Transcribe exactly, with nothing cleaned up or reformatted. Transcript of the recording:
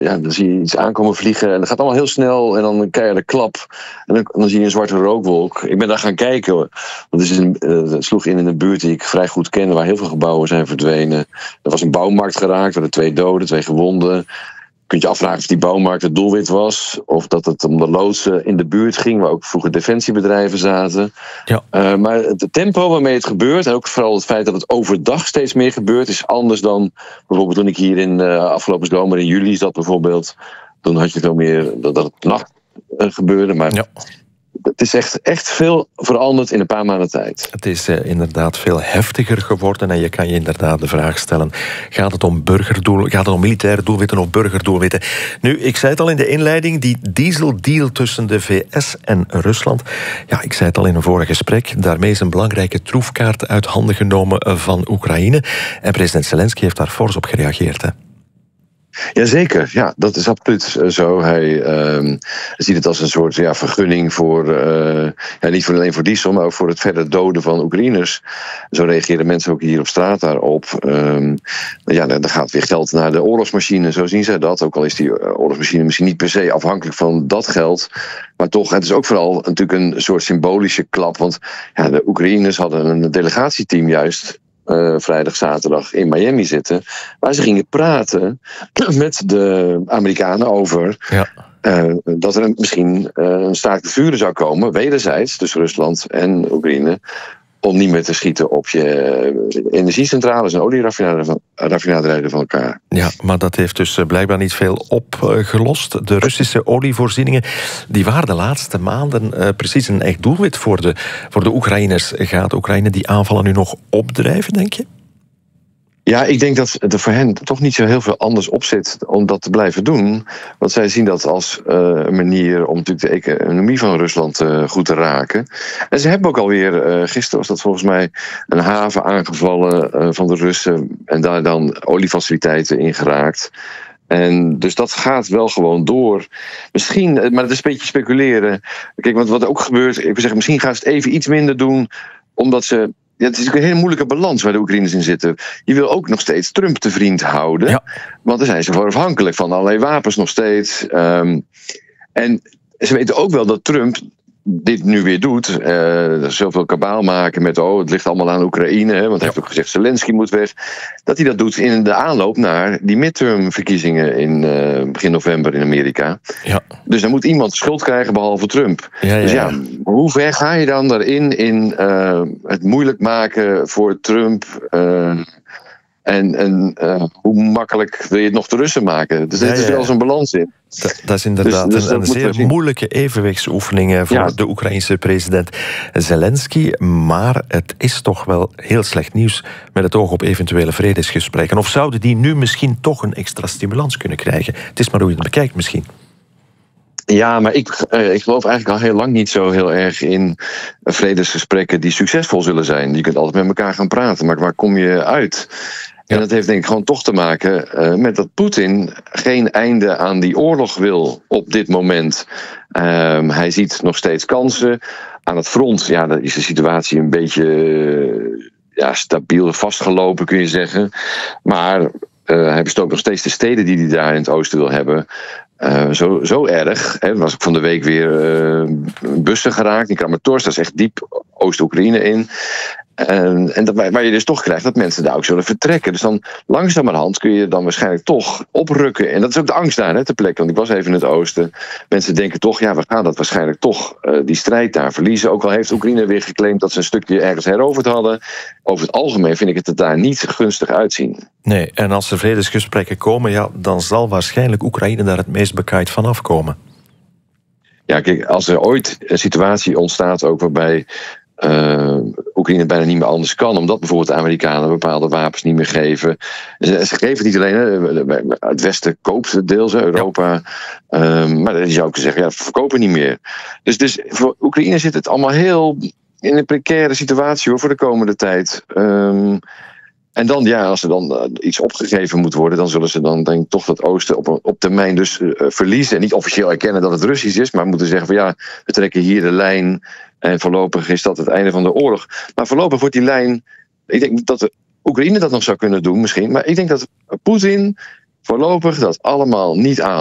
ja, dan zie je iets aankomen vliegen en dat gaat allemaal heel snel en dan een keiharde klap. En dan, dan zie je een zwarte rookwolk. Ik ben daar gaan kijken, want het, is een, uh, het sloeg in in een buurt die ik vrij goed ken, waar heel veel gebouwen zijn verdwenen. Er was een bouwmarkt geraakt, er waren twee doden, twee gewonden. Je kunt je afvragen of die bouwmarkt het doelwit was, of dat het om de loodsen in de buurt ging, waar ook vroeger defensiebedrijven zaten. Ja. Uh, maar het tempo waarmee het gebeurt, en ook vooral het feit dat het overdag steeds meer gebeurt, is anders dan bijvoorbeeld toen ik hier in uh, afgelopen zomer in juli zat bijvoorbeeld. Toen had je veel meer dat, dat het nacht uh, gebeurde, maar ja. Het is echt, echt veel veranderd in een paar maanden tijd. Het is uh, inderdaad veel heftiger geworden en je kan je inderdaad de vraag stellen, gaat het om burgerdoel, gaat het om militaire doelwitten of burgerdoelwitten? Nu, ik zei het al in de inleiding, die dieseldeal tussen de V S en Rusland. Ja, ik zei het al in een vorig gesprek, daarmee is een belangrijke troefkaart uit handen genomen van Oekraïne. En president Zelensky heeft daar fors op gereageerd, hè? Jazeker, ja, dat is absoluut zo. Hij uh, ziet het als een soort ja, vergunning voor, uh, ja, niet voor alleen voor diesel, maar ook voor het verder doden van Oekraïners. Zo reageren mensen ook hier op straat daarop. Um, ja, dan gaat weer geld naar de oorlogsmachine, zo zien zij dat. Ook al is die oorlogsmachine misschien niet per se afhankelijk van dat geld. Maar toch, het is ook vooral natuurlijk een soort symbolische klap. Want ja, de Oekraïners hadden een delegatieteam juist Uh, vrijdag, zaterdag in Miami zitten, waar ze gingen praten met de Amerikanen over ja. uh, dat er een, misschien uh, een staakt het vuren zou komen, wederzijds, tussen Rusland en Oekraïne, om niet meer te schieten op je energiecentrales en olieraffinaderijen van elkaar. Ja, maar dat heeft dus blijkbaar niet veel opgelost. De Russische olievoorzieningen, die waren de laatste maanden uh, precies een echt doelwit voor de, voor de Oekraïners. Gaat Oekraïne die aanvallen nu nog opdrijven, denk je? Ja, ik denk dat er voor hen toch niet zo heel veel anders op zit om dat te blijven doen. Want zij zien dat als uh, een manier om natuurlijk de economie van Rusland uh, goed te raken. En ze hebben ook alweer, uh, gisteren was dat volgens mij, een haven aangevallen uh, van de Russen en daar dan oliefaciliteiten in geraakt. En dus dat gaat wel gewoon door. Misschien, maar het is een beetje speculeren. Kijk, want wat er ook gebeurt, ik wil zeggen, misschien gaan ze het even iets minder doen, omdat ze. Ja, het is natuurlijk een hele moeilijke balans waar de Oekraïners in zitten. Je wil ook nog steeds Trump te vriend houden. Ja. Want daar zijn ze voor afhankelijk van allerlei wapens nog steeds. Um, en ze weten ook wel dat Trump dit nu weer doet. Uh, zoveel kabaal maken met, oh, het ligt allemaal aan Oekraïne. Hè, want hij heeft ook gezegd, Zelensky moet weg. Dat hij dat doet in de aanloop naar die midtermverkiezingen in uh, begin november in Amerika. Ja. Dus dan moet iemand schuld krijgen behalve Trump. Ja, ja, dus ja, hoe ver ga je dan daarin in uh, het moeilijk maken voor Trump? Uh, En, en uh, hoe makkelijk wil je het nog de Russen maken? Dus er ja, zit ja. wel zo'n balans in. Dat, dat is inderdaad dus, dus een, een zeer moeilijke evenwichtsoefening voor ja. de Oekraïense president Zelensky. Maar het is toch wel heel slecht nieuws met het oog op eventuele vredesgesprekken. Of zouden die nu misschien toch een extra stimulans kunnen krijgen? Het is maar hoe je het bekijkt misschien. Ja, maar ik, uh, ik geloof eigenlijk al heel lang niet zo heel erg in vredesgesprekken die succesvol zullen zijn. Je kunt altijd met elkaar gaan praten, maar waar kom je uit? En dat heeft denk ik gewoon toch te maken uh, met dat Poetin geen einde aan die oorlog wil op dit moment. Um, hij ziet nog steeds kansen. Aan het front, ja, dan is de situatie een beetje uh, ja, stabiel vastgelopen, kun je zeggen. Maar uh, hij bestookt nog steeds de steden die hij daar in het oosten wil hebben. Uh, zo, zo erg. Er was ik van de week weer uh, bussen geraakt in Kramatorsk. Dat is echt diep Oost-Oekraïne in. En, en dat, waar je dus toch krijgt dat mensen daar ook zullen vertrekken. Dus dan langzamerhand kun je dan waarschijnlijk toch oprukken. En dat is ook de angst daar, hè, ter plekke. Want ik was even in het oosten. Mensen denken toch, ja, we gaan dat waarschijnlijk toch uh, die strijd daar verliezen. Ook al heeft Oekraïne weer geclaimd dat ze een stukje ergens heroverd hadden. Over het algemeen vind ik het er daar niet gunstig uitzien. Nee, en als er vredesgesprekken komen, ja, dan zal waarschijnlijk Oekraïne daar het meest bekaaid van afkomen. Ja, kijk, als er ooit een situatie ontstaat ook waarbij Uh, Oekraïne bijna niet meer anders kan, omdat bijvoorbeeld de Amerikanen bepaalde wapens niet meer geven. Ze, ze geven het niet alleen, hè. Het Westen koopt het deels, Europa. Ja. Um, maar dan zou ik zeggen, ja, verkopen niet meer. Dus, dus voor Oekraïne zit het allemaal heel in een precaire situatie hoor, voor de komende tijd. Um, En dan, ja, als er dan uh, iets opgegeven moet worden, dan zullen ze dan denk ik toch dat oosten op, op termijn dus uh, verliezen. En niet officieel erkennen dat het Russisch is, maar moeten zeggen van ja, we trekken hier de lijn en voorlopig is dat het einde van de oorlog. Maar voorlopig wordt die lijn, ik denk dat de Oekraïne dat nog zou kunnen doen misschien, maar ik denk dat Poetin voorlopig dat allemaal niet aan.